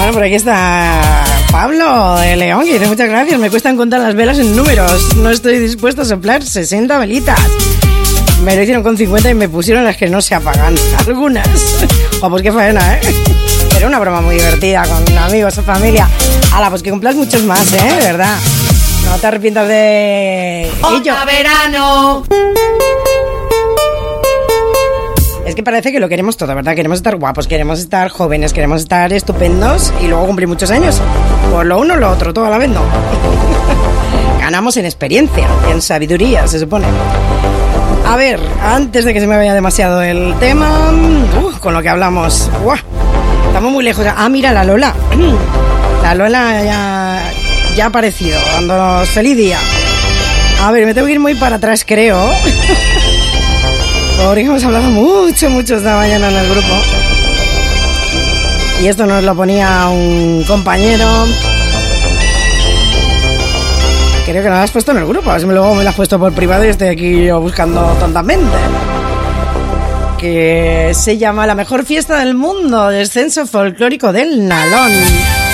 Bueno, por aquí está Pablo de León, que dice: muchas gracias, me cuesta encontrar las velas en números. No estoy dispuesto a soplar 60 velitas. Me lo hicieron con 50 y me pusieron las que no se apagan. Algunas. Oh, pues qué faena, ¿eh? Pero una broma muy divertida con amigos o familia. Hala, pues que cumplas muchos más, ¿eh? De verdad. No te arrepientas de ello. ¡Hola, verano! Es que parece que lo queremos todo, ¿verdad? Queremos estar guapos, queremos estar jóvenes, queremos estar estupendos y luego cumplir muchos años. Por lo uno o lo otro, todo a la vez no. Ganamos en experiencia, en sabiduría, se supone. A ver, antes de que se me vaya demasiado el tema, con lo que hablamos, estamos muy lejos. Ah, mira, la Lola. La Lola ya ha aparecido, dándonos feliz día. A ver, me tengo que ir muy para atrás, creo. Porque hemos hablado mucho esta mañana en el grupo. Y esto nos lo ponía un compañero. Creo que no lo has puesto en el grupo. A ver si luego me lo has puesto por privado y estoy aquí yo buscando tontamente. Que se llama La mejor fiesta del mundo, descenso folclórico del Nalón.